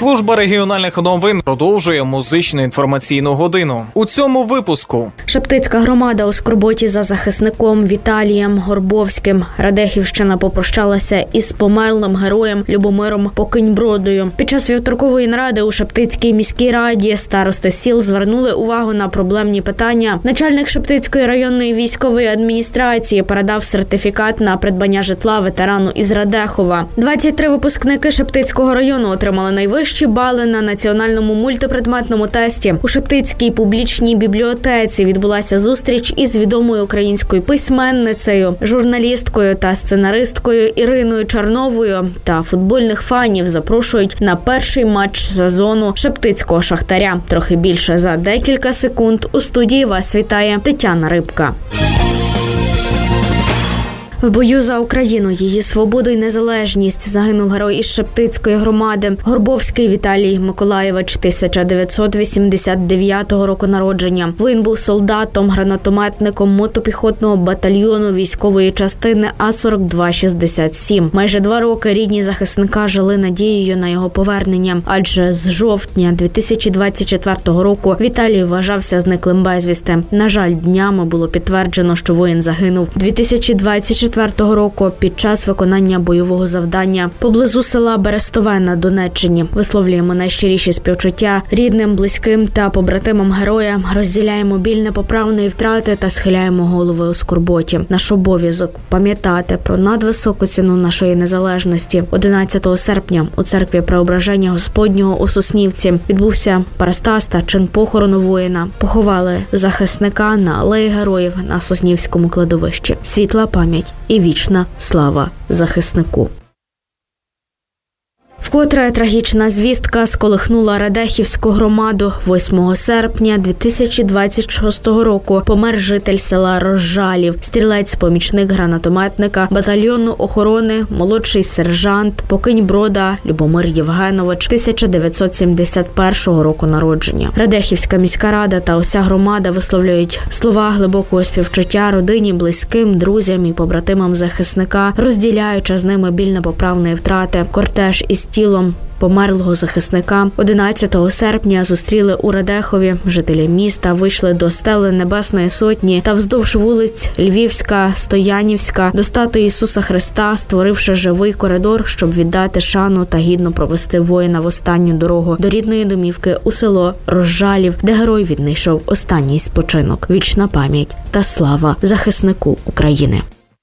Служба регіональних новин продовжує музичну інформаційну годину. У цьому випуску. Шептицька громада у скорботі за захисником Віталієм Горбовським. Радехівщина попрощалася із померлим героєм Любомиром Покиньбродою. Під час вівторкової наради у Шептицькій міській раді старости сіл звернули увагу на проблемні питання. Начальник Шептицької районної військової адміністрації передав сертифікат на придбання житла ветерану із Радехова. 23 випускники Шептицького району отримали найвищі бали на національному мультипредметному тесті. У Шептицькій публічній бібліотеці відбулася зустріч із відомою українською письменницею, журналісткою та сценаристкою Іриною Черновою. Та футбольних фанів запрошують на перший матч сезону Шептицького Шахтаря. Трохи більше за декілька секунд. У студії вас вітає Тетяна Рибка. В бою за Україну, її свободу і незалежність загинув герой із Шептицької громади Горбовський Віталій Миколайович, 1989 року народження. Він був солдатом, гранатометником мотопіхотного батальйону військової частини А-4267. Майже 2 роки рідні захисника жили надією на його повернення, адже з жовтня 2024 року Віталій вважався зниклим безвісти. На жаль, днями було підтверджено, що воїн загинув 2024 року під час виконання бойового завдання поблизу села Берестове на Донеччині. Висловлюємо найщиріші співчуття рідним, близьким та побратимам героя, розділяємо біль непоправної втрати та схиляємо голови у скорботі. Наш обов'язок – пам'ятати про надвисоку ціну нашої незалежності. 11 серпня у церкві Преображення Господнього у Соснівці відбувся парастас та чин похорону воїна. Поховали захисника на алеї героїв на Соснівському кладовищі. Світла пам'ять і вічна слава захиснику. Вкотре трагічна звістка сколихнула Радехівську громаду. 8 серпня 2026 року помер житель села Розжалів, стрілець-помічник гранатометника батальйону охорони, молодший сержант Покиньброда Любомир Євгенович, 1971 року народження. Радехівська міська рада та уся громада висловлюють слова глибокого співчуття родині, близьким, друзям і побратимам захисника, розділяючи з ними біль непоправної втрати. Кортеж із тілом померлого захисника 11 серпня зустріли у Радехові. Жителі міста вийшли до стели Небесної Сотні та вздовж вулиць Львівська, Стоянівська до статуї Ісуса Христа, створивши живий коридор, щоб віддати шану та гідно провести воїна в останню дорогу до рідної домівки у село Розжалів, де герой віднайшов останній спочинок. Вічна пам'ять та слава захиснику України.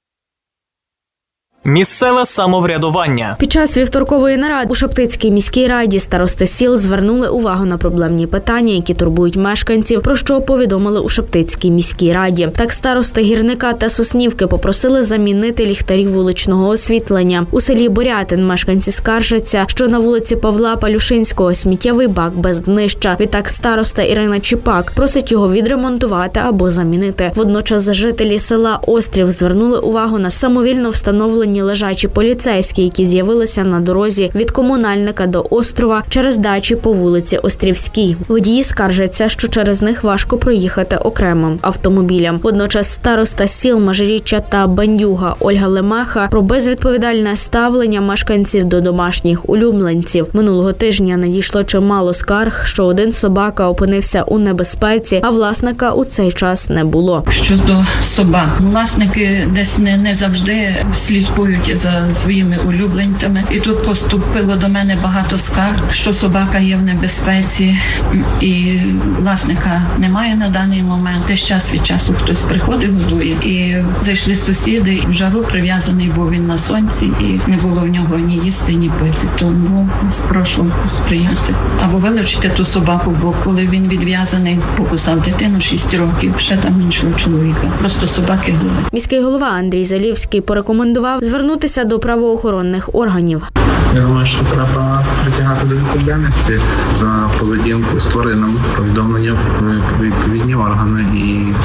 Місцеве самоврядування. Під час вівторкової наради у Шептицькій міській раді старости сіл звернули увагу на проблемні питання, які турбують мешканців, про що повідомили у Шептицькій міській раді. Так старости Гірника та Соснівки попросили замінити ліхтарі вуличного освітлення. У селі Борятин мешканці скаржаться, що на вулиці Павла Палюшинського сміттєвий бак без днища. Відтак староста Ірина Чіпак просить його відремонтувати або замінити. Водночас жителі села Острів звернули увагу на самовільно встановлені лежачі поліцейські, які з'явилися на дорозі від Комунальника до Острова через дачі по вулиці Острівській. Водії скаржаться, що через них важко проїхати окремим автомобілям. Водночас староста сіл Межиріччя та Бандюга Ольга Лемеха про безвідповідальне ставлення мешканців до домашніх улюбленців. Минулого тижня надійшло чимало скарг, що один собака опинився у небезпеці, а власника у цей час не було. Щодо собак, власники десь не завжди слідкують за своїми улюбленцями. І тут поступило до мене багато скарг, що собака є в небезпеці і власника немає на даний момент. Теж час від часу хтось приходить, годує. І зайшли сусіди, в жару прив'язаний був він на сонці і не було в нього ні їсти, ні пити. Тому прошу сприяти. Або вилучити ту собаку, бо коли він відв'язаний, покусав дитину 6 років, ще там іншого чоловіка. Просто собаки гулять. Міський голова Андрій Залівський порекомендував звернутися до правоохоронних органів. Я думаю, що треба притягати до відповідальності за поведінку з тваринами, повідомлення в відповідні органи і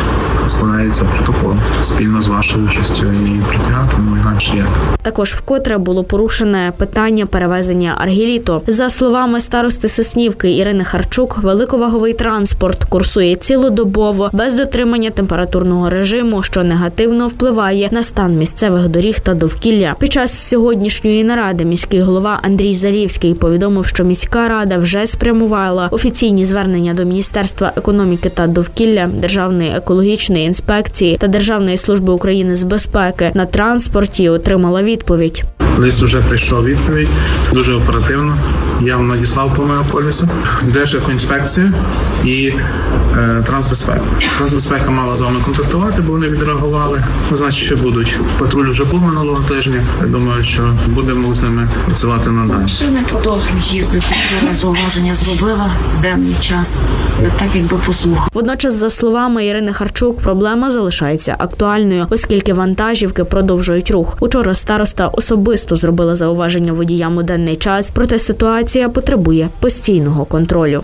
складається протокол спільно з вашою участю і притягатимемо інакше як. Також вкотре було порушене питання перевезення аргіліту. За словами старости Соснівки Ірини Харчук, великоваговий транспорт курсує цілодобово, без дотримання температурного режиму, що негативно впливає на стан місцевих доріг та довкілля. Під час сьогоднішньої наради міський голова Андрій Залівський повідомив, що міська рада вже спрямувала офіційні звернення до Міністерства економіки та довкілля, Державної екологічної інспекції та Державної служби України з безпеки на транспорті і отримала відповідь. Лист вже прийшов відповідь, дуже оперативно. Я вам надіслав по мегаполісу, Держекоінспекція і Трансбезпека. Трансбезпека мала з вами контактувати, бо вони відреагували. Значить, ще будуть. Патруль вже був минулого тижня. Я думаю, що будемо з ними працювати надалі. Машини продовжують їздити. Зауваження зробила в денний час, так якби послухала. Водночас, за словами Ірини Харчук, проблема залишається актуальною, оскільки вантажівки продовжують рух. Учора староста особисто зробила зауваження водіям у денний час, проте ситуація потребує постійного контролю.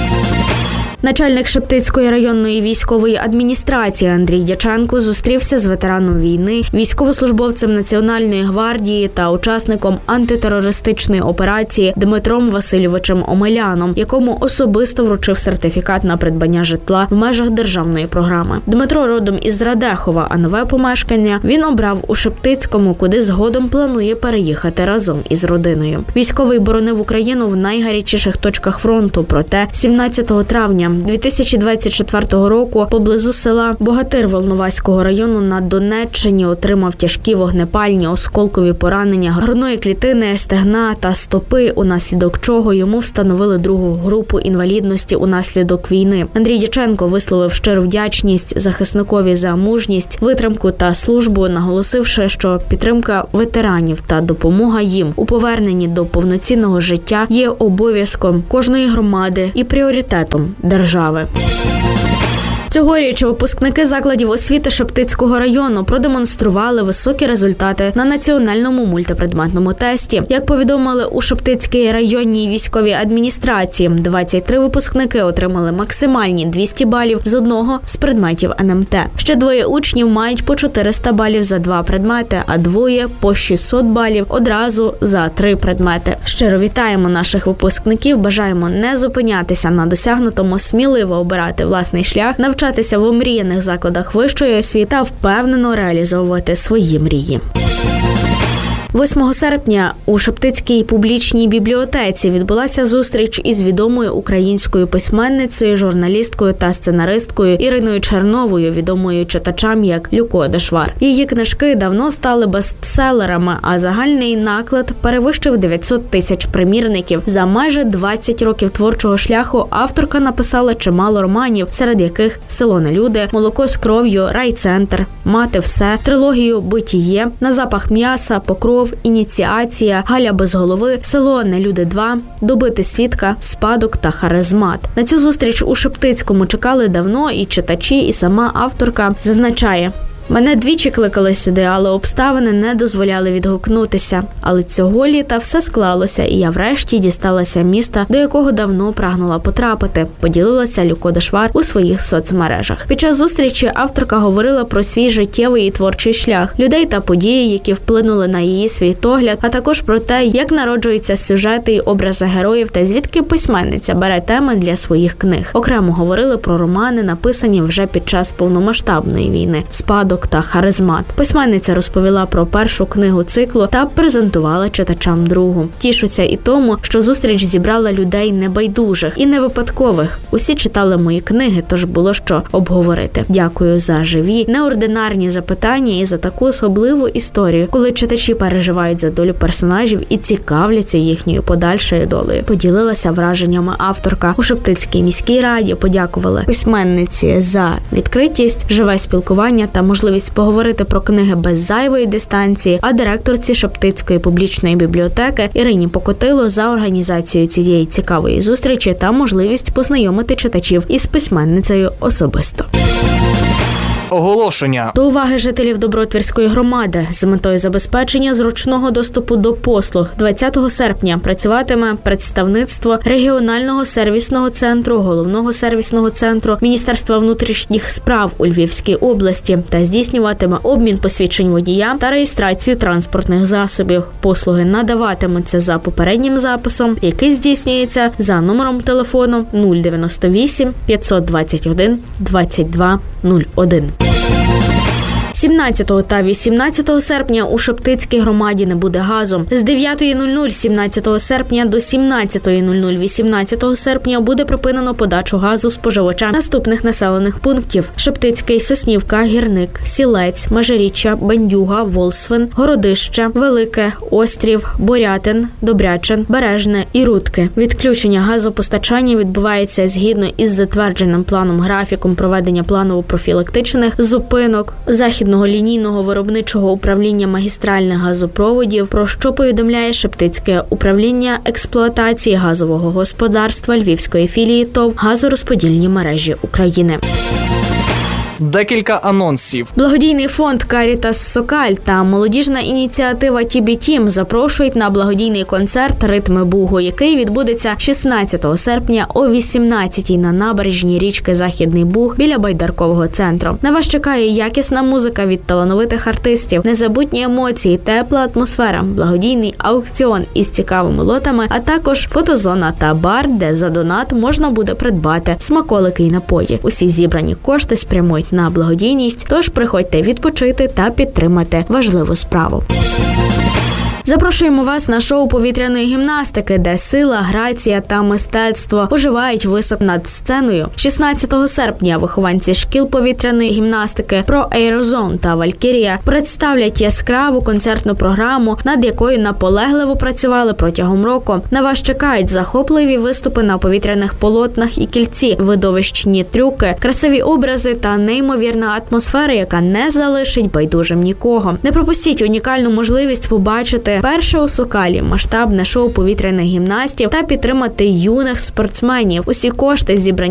Начальник Шептицької районної військової адміністрації Андрій Дяченко зустрівся з ветераном війни, військовослужбовцем Національної гвардії та учасником антитерористичної операції Дмитром Васильовичем Омеляном, якому особисто вручив сертифікат на придбання житла в межах державної програми. Дмитро родом із Радехова, а нове помешкання він обрав у Шептицькому, куди згодом планує переїхати разом із родиною. Військовий боронив Україну в найгарячіших точках фронту, проте 17 травня 2024 року поблизу села Богатир Волноваського району на Донеччині отримав тяжкі вогнепальні осколкові поранення грудної клітини, стегна та стопи, унаслідок чого йому встановили другу групу інвалідності унаслідок війни. Андрій Дяченко висловив щиру вдячність захисникові за мужність, витримку та службу, наголосивши, що підтримка ветеранів та допомога їм у поверненні до повноцінного життя є обов'язком кожної громади і пріоритетом держави. Цьогоріч випускники закладів освіти Шептицького району продемонстрували високі результати на національному мультипредметному тесті. Як повідомили у Шептицькій районній військовій адміністрації, 23 випускники отримали максимальні 200 балів з одного з предметів НМТ. Ще двоє учнів мають по 400 балів за 2 предмети, а двоє по 600 балів одразу за 3 предмети. Щиро вітаємо наших випускників, бажаємо не зупинятися на досягнутому, сміливо обирати власний шлях, навчатися в омріяних закладах вищої освіти та впевнено реалізовувати свої мрії. 8 серпня у Шептицькій публічній бібліотеці відбулася зустріч із відомою українською письменницею, журналісткою та сценаристкою Іриною Черновою, відомою читачам як Люко Дешвар. Її книжки давно стали бестселерами, а загальний наклад перевищив 900 тисяч примірників. За майже 20 років творчого шляху авторка написала чимало романів, серед яких «Село Нелюди», «Молоко з кров'ю», «Райцентр», «Мати все», трилогію «Битіє», «На запах м'яса», «Покров», «Ініціація», «Галя без голови», «Село Нелюди 2», «Добити свідка», «Спадок» та «Харизмат». На цю зустріч у Шептицькому чекали давно і читачі, і сама авторка зазначає: «Мене двічі кликали сюди, але обставини не дозволяли відгукнутися. Але цього літа все склалося, і я врешті дісталася міста, до якого давно прагнула потрапити», – поділилася Люко Дешвар у своїх соцмережах. Під час зустрічі авторка говорила про свій життєвий і творчий шлях, людей та події, які вплинули на її світогляд, а також про те, як народжуються сюжети і образи героїв та звідки письменниця бере теми для своїх книг. Окремо говорили про романи, написані вже під час повномасштабної війни «Спадок» та «Харизмат». Письменниця розповіла про першу книгу циклу та презентувала читачам другу. Тішуся і тому, що зустріч зібрала людей небайдужих і не випадкових. Усі читали мої книги, тож було що обговорити. Дякую за живі, неординарні запитання і за таку особливу історію, коли читачі переживають за долю персонажів і цікавляться їхньою подальшою долею. Поділилася враженнями авторка. У Шептицькій міській раді подякували письменниці за відкритість, живе спілкування та можливість поговорити про книги без зайвої дистанції, а директорці Шептицької публічної бібліотеки Ірині Покотило за організацію цієї цікавої зустрічі та можливість познайомити читачів із письменницею особисто. Оголошення. До уваги жителів Добротвірської громади з метою забезпечення зручного доступу до послуг 20 серпня працюватиме представництво регіонального сервісного центру, головного сервісного центру Міністерства внутрішніх справ у Львівській області та здійснюватиме обмін посвідчень водія та реєстрацію транспортних засобів. Послуги надаватимуться за попереднім записом, який здійснюється за номером телефону 098 521 2201. 17 та 18 серпня у Шептицькій громаді не буде газу. З 9:00 17 серпня до 17:00 18 серпня буде припинено подачу газу споживачам наступних населених пунктів: Шептицький, Соснівка, Гірник, Сілець, Межиріччя, Бендюга, Волсвин, Городище, Велике, Острів, Борятин, Добрячин, Бережне і Рудки. Відключення газопостачання відбувається згідно із затвердженим планом-графіком проведення планово-профілактичних зупинок Західного лінійного виробничого управління магістральних газопроводів, про що повідомляє Шептицьке управління експлуатації газового господарства Львівської філії ТОВ «Газорозподільні мережі України». Декілька анонсів. Благодійний фонд «Карітас Сокаль» та молодіжна ініціатива «Тібі Тім» запрошують на благодійний концерт «Ритми Бугу», який відбудеться 16 серпня о 18-й на набережній річки Західний Буг біля Байдаркового центру. На вас чекає якісна музика від талановитих артистів, незабутні емоції, тепла атмосфера, благодійний аукціон із цікавими лотами, а також фотозона та бар, де за донат можна буде придбати смаколики і напої. Усі зібрані кошти спрямують на благодійність, тож приходьте відпочити та підтримати важливу справу. Запрошуємо вас на шоу повітряної гімнастики, де сила, грація та мистецтво оживають високо над сценою. 16 серпня вихованці шкіл повітряної гімнастики «Про Aerozone» та «Валькірія» представлять яскраву концертну програму, над якою наполегливо працювали протягом року. На вас чекають захопливі виступи на повітряних полотнах і кільці, видовищні трюки, красиві образи та неймовірна атмосфера, яка не залишить байдужим нікого. Не пропустіть унікальну можливість побачити перше у Сокалі масштабне шоу повітряних гімнастів та підтримати юних спортсменів. Усі кошти, зібрані